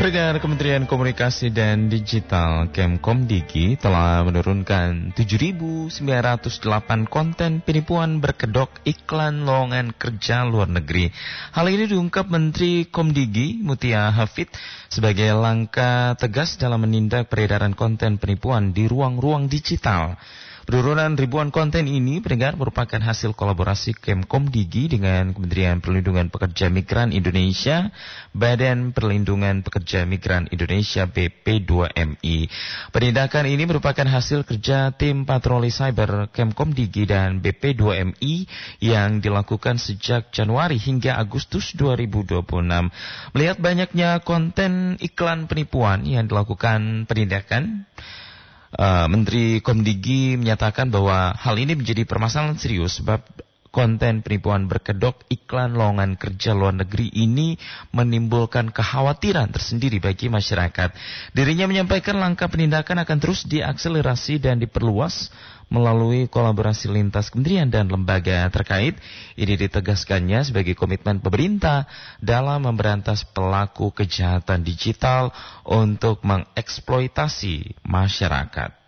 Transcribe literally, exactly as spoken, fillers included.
Pendengar, Kementerian Komunikasi dan Digital Kemkomdigi telah menurunkan tujuh ribu sembilan ratus delapan konten penipuan berkedok iklan lowongan kerja luar negeri. Hal ini diungkap Menteri Komdigi Mutia Hafid sebagai langkah tegas dalam menindak peredaran konten penipuan di ruang-ruang digital. Penurunan ribuan konten ini pendengar merupakan hasil kolaborasi Kemkomdigi dengan Kementerian Perlindungan Pekerja Migran Indonesia, Badan Perlindungan Pekerja Migran Indonesia B P dua M I. Penindakan ini merupakan hasil kerja tim patroli cyber Kemkomdigi dan B P dua M I yang dilakukan sejak Januari hingga Agustus dua ribu dua puluh enam. Melihat banyaknya konten iklan penipuan yang dilakukan penindakan, Uh, Menteri Komdigi menyatakan bahwa hal ini menjadi permasalahan serius sebab konten penipuan berkedok iklan lowongan kerja luar negeri ini menimbulkan kekhawatiran tersendiri bagi masyarakat. Dirinya menyampaikan langkah penindakan akan terus diakselerasi dan diperluas melalui kolaborasi lintas kementerian dan lembaga terkait. Ini ditegaskannya sebagai komitmen pemerintah dalam memberantas pelaku kejahatan digital untuk mengeksploitasi masyarakat.